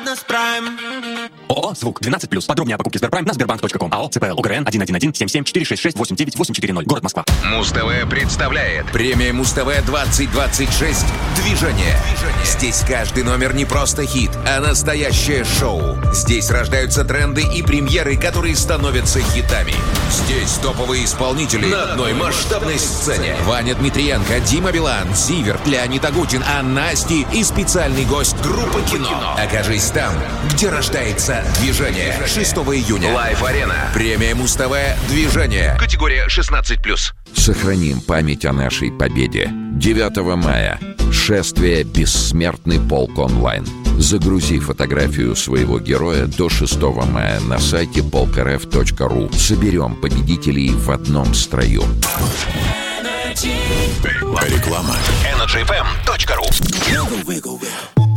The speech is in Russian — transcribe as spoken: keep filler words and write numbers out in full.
Бонус Прайм. ООО «Звук» двенадцать плюс. Подробнее о покупке Сберпрайм на сбербанк точка ком. АО ЦПЛ УГРН один один один семь семь четыре шесть шесть восемь девять восемь четыре ноль. Город Москва. Муз-ТВ представляет премия Муз-ТВ двадцать двадцать шесть «Движение». Движение. Здесь каждый номер не просто хит, а настоящее шоу. Здесь рождаются тренды и премьеры, которые становятся хитами. Здесь топовые исполнители на одной масштабной сцене. Ваня Дмитриенко, Дима Билан, Зиверт, Леонид Агутин, Анна Асти и специальный гость группы «Кино». Окажись там, где рождается «Движение». шестого июня. Лайв-арена. Премия Муз-ТВ «Движение». Категория шестнадцать плюс. Сохраним память о нашей победе. девятого мая. Шествие «Бессмертный полк онлайн». Загрузи фотографию своего героя до шестого мая на сайте полк эр эф точка ру. Соберем победителей в одном строю. Реклама. энерджи эф эм точка ру.